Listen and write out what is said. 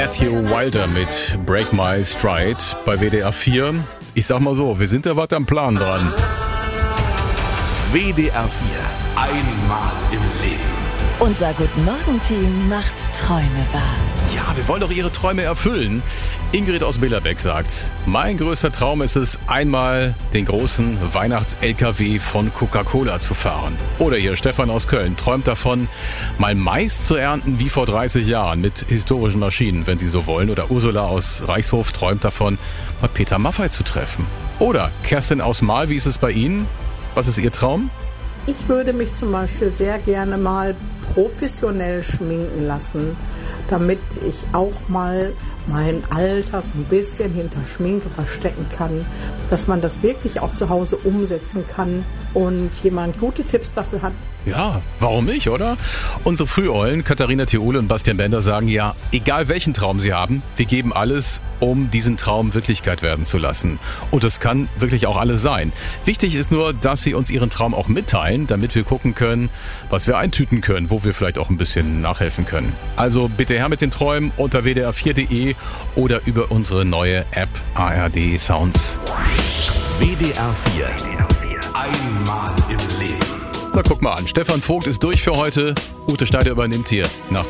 Matthew Wilder mit Break My Stride bei WDR 4. Ich sag mal so, wir sind da was am Plan dran. WDR 4, einmal im Leben. Unser Guten-Morgen-Team macht Träume wahr. Ja, wir wollen doch Ihre Träume erfüllen. Ingrid aus Billerbeck sagt, mein größter Traum ist es, einmal den großen Weihnachts-LKW von Coca-Cola zu fahren. Oder hier Stefan aus Köln träumt davon, mal Mais zu ernten wie vor 30 Jahren mit historischen Maschinen, wenn Sie so wollen. Oder Ursula aus Reichshof träumt davon, mal Peter Maffay zu treffen. Oder Kerstin aus Mahl, wie ist es bei Ihnen? Was ist Ihr Traum? Ich würde mich zum Beispiel sehr gerne mal professionell schminken lassen, damit ich auch mal mein Alter so ein bisschen hinter Schminke verstecken kann, dass man das wirklich auch zu Hause umsetzen kann und jemand gute Tipps dafür hat. Ja, warum nicht, oder? Unsere Früheulen, Katharina Theole und Bastian Bender, sagen ja, egal welchen Traum sie haben, wir geben alles, um diesen Traum Wirklichkeit werden zu lassen. Und das kann wirklich auch alles sein. Wichtig ist nur, dass sie uns ihren Traum auch mitteilen, damit wir gucken können, was wir eintüten können, wo wir vielleicht auch ein bisschen nachhelfen können. Also bitte her mit den Träumen unter wdr4.de oder über unsere neue App ARD Sounds. WDR 4, einmal im Leben. Na, guck mal an. Stefan Vogt ist durch für heute. Ute Schneider übernimmt hier nach